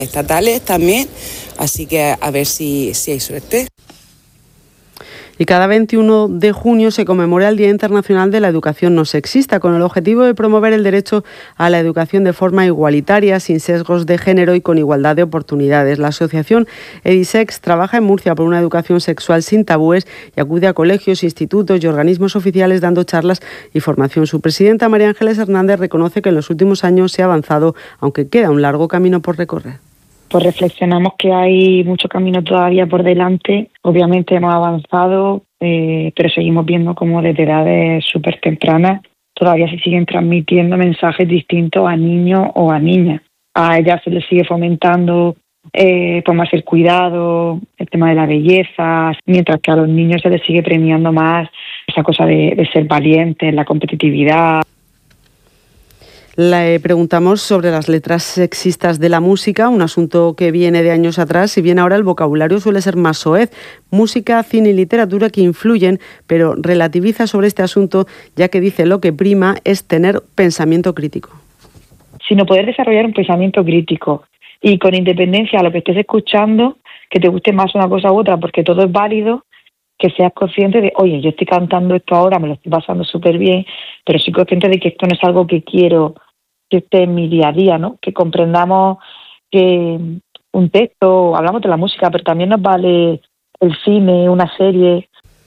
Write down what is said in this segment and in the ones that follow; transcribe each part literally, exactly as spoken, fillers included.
estatales también, así que a ver si, si hay suerte. Y cada veintiuno de junio se conmemora el Día Internacional de la Educación No Sexista, con el objetivo de promover el derecho a la educación de forma igualitaria, sin sesgos de género y con igualdad de oportunidades. La asociación Edisex trabaja en Murcia por una educación sexual sin tabúes y acude a colegios, institutos y organismos oficiales dando charlas y formación. Su presidenta, María Ángeles Hernández, reconoce que en los últimos años se ha avanzado, aunque queda un largo camino por recorrer. Pues reflexionamos que hay mucho camino todavía por delante. Obviamente hemos avanzado, eh, pero seguimos viendo cómo desde edades súper tempranas todavía se siguen transmitiendo mensajes distintos a niños o a niñas. A ellas se les sigue fomentando eh, pues más el cuidado, el tema de la belleza, mientras que a los niños se les sigue premiando más esa cosa de, de ser valientes, la competitividad. Le preguntamos sobre las letras sexistas de la música, un asunto que viene de años atrás, si bien ahora el vocabulario suele ser más soez. Música, cine y literatura que influyen, pero relativiza sobre este asunto, ya que dice lo que prima es tener pensamiento crítico. Sino poder desarrollar un pensamiento crítico y con independencia a lo que estés escuchando, que te guste más una cosa u otra, porque todo es válido, que seas consciente de, oye, yo estoy cantando esto ahora, me lo estoy pasando súper bien, pero soy consciente de que esto no es algo que quiero que esté en mi día a día, ¿no? Que comprendamos que un texto, hablamos de la música, pero también nos vale el cine, una serie.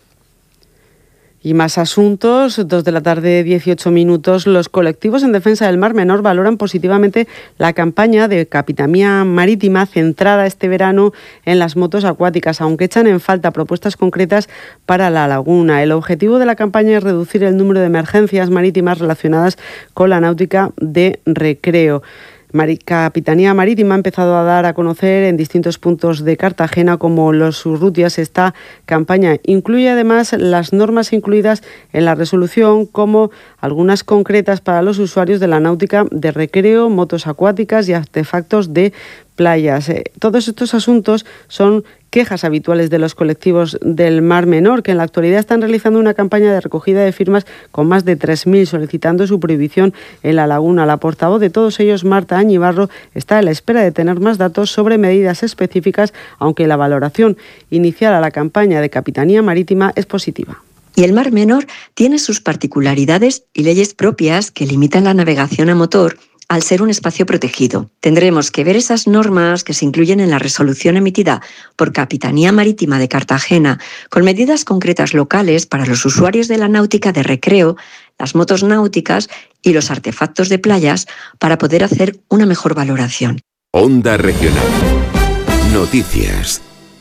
Y más asuntos, dos de la tarde, dieciocho minutos. Los colectivos en defensa del Mar Menor valoran positivamente la campaña de Capitanía Marítima centrada este verano en las motos acuáticas, aunque echan en falta propuestas concretas para la laguna. El objetivo de la campaña es reducir el número de emergencias marítimas relacionadas con la náutica de recreo. Capitanía Marítima ha empezado a dar a conocer en distintos puntos de Cartagena como los Urrutias. Esta campaña incluye además las normas incluidas en la resolución, como algunas concretas para los usuarios de la náutica de recreo, motos acuáticas y artefactos de playas. Eh, todos estos asuntos son quejas habituales de los colectivos del Mar Menor, que en la actualidad están realizando una campaña de recogida de firmas con más de tres mil solicitando su prohibición en la laguna. La portavoz de todos ellos, Marta Añibarro, está a la espera de tener más datos sobre medidas específicas, aunque la valoración inicial a la campaña de Capitanía Marítima es positiva. Y el Mar Menor tiene sus particularidades y leyes propias que limitan la navegación a motor al ser un espacio protegido. Tendremos que ver esas normas que se incluyen en la resolución emitida por Capitanía Marítima de Cartagena, con medidas concretas locales para los usuarios de la náutica de recreo, las motos náuticas y los artefactos de playas, para poder hacer una mejor valoración. Onda Regional. Noticias.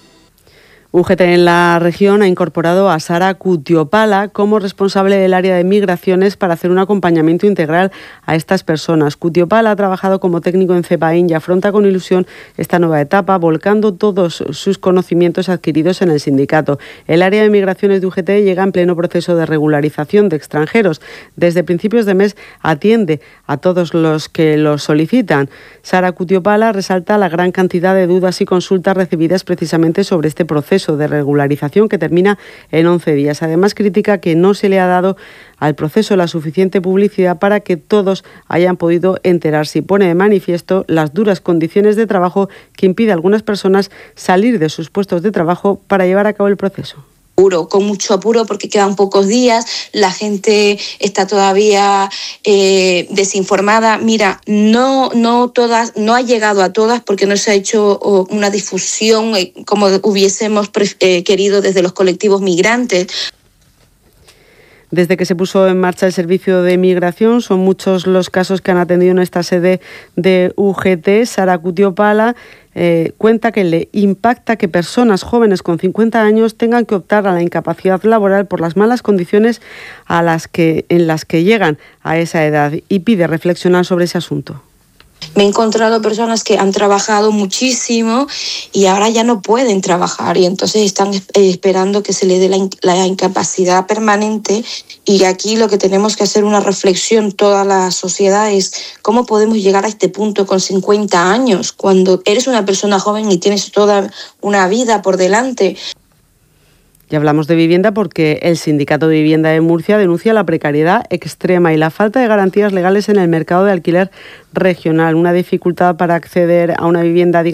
U G T en la región ha incorporado a Sara Cutiopala como responsable del área de migraciones para hacer un acompañamiento integral a estas personas. Cutiopala ha trabajado como técnico en CEPAIN y afronta con ilusión esta nueva etapa, volcando todos sus conocimientos adquiridos en el sindicato. El área de migraciones de U G T llega en pleno proceso de regularización de extranjeros. Desde principios de mes atiende a todos los que lo solicitan. Sara Cutiopala resalta la gran cantidad de dudas y consultas recibidas precisamente sobre este proceso de regularización que termina en once días. Además, critica que no se le ha dado al proceso la suficiente publicidad para que todos hayan podido enterarse, y pone de manifiesto las duras condiciones de trabajo que impide a algunas personas salir de sus puestos de trabajo para llevar a cabo el proceso. Apuro, con mucho apuro, porque quedan pocos días, la gente está todavía eh, desinformada. Mira, no, no todas, no ha llegado a todas porque no se ha hecho oh, una difusión eh, como hubiésemos eh, querido desde los colectivos migrantes. Desde que se puso en marcha el servicio de migración, son muchos los casos que han atendido en esta sede de U G T. Sara Cutiopala eh, cuenta que le impacta que personas jóvenes con cincuenta años tengan que optar a la incapacidad laboral por las malas condiciones a las que, en las que llegan a esa edad, y pide reflexionar sobre ese asunto. Me he encontrado personas que han trabajado muchísimo y ahora ya no pueden trabajar, y entonces están esperando que se les dé la, la incapacidad permanente. Y aquí lo que tenemos que hacer una reflexión toda la sociedad es cómo podemos llegar a este punto con cincuenta años, cuando eres una persona joven y tienes toda una vida por delante. Y hablamos de vivienda porque el Sindicato de Vivienda de Murcia denuncia la precariedad extrema y la falta de garantías legales en el mercado de alquiler regional, una dificultad para acceder a una vivienda